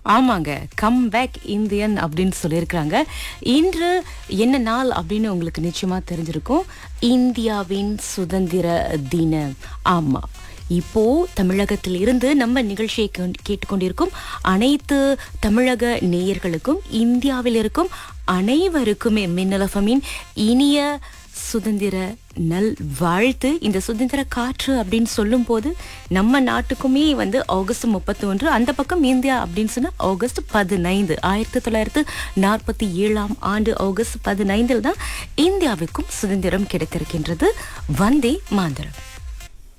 ஆமாங்க. Come back Indian அப்படின்னு சொல்லியிருக்கிறாங்க. இன்று என்ன நாள் அப்படின்னு உங்களுக்கு நிச்சயமா தெரிஞ்சிருக்கும். இந்தியாவின் சுதந்திர தினம். ஆமா. இப்போ தமிழகத்தில் இருந்து நம்ம நிகழ்ச்சியை கேட்டுக்கொண்டிருக்கும் அனைத்து தமிழக நேயர்களுக்கும், இந்தியாவில் இருக்கும் அனைவருக்குமே மின்னல் எஃப்எம்மின் இனிய சுதந்திர நல் வாழ்த்து. இந்த சுதந்திர காற்று அப்படின்னு சொல்லும் போது நம்ம நாட்டுக்குமே ஆகஸ்ட் 31, அந்த பக்கம் இந்தியா அப்படின்னு சொன்னா ஆகஸ்ட் 15, 1947 ஆண்டு ஆகஸ்ட் 15 தான் இந்தியாவுக்கும் சுதந்திரம் கிடைத்திருக்கின்றது. வந்தே மாதரம்.